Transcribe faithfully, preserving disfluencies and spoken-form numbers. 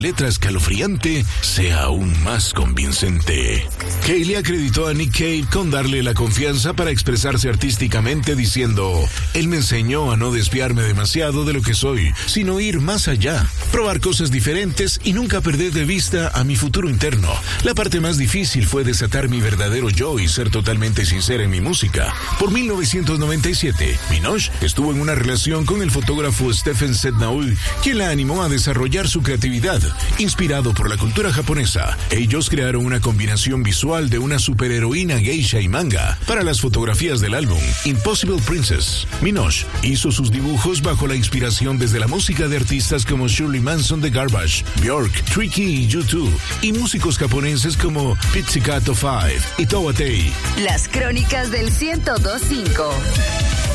letra escalofriante sea aún más convincente. Cale acreditó a Nick Cave con darle la confianza para expresarse artísticamente diciendo: él me enseñó a no desviarme demasiado de lo que soy, sino ir más allá, probar cosas diferentes y nunca perder de vista a mi futuro interno. La parte más difícil fue desatar mi verdadero yo y ser totalmente sincera en mi música. Por mil novecientos noventa y siete, Minogue estuvo en una relación con el fotógrafo Stephen Sednaoui, quien la animó a desarrollar su creatividad. Inspirado por la cultura japonesa, ellos crearon una combinación visual de una superheroína geisha y manga para las fotografías del álbum Impossible Princess. Minogue hizo sus dibujos bajo la inspiración desde la música de artistas como Shirley Manson de Garbage, Björk, Tricky y U dos, y músicos japoneses como Pizzicato Five y Towatei. Las crónicas del ciento dos punto cinco.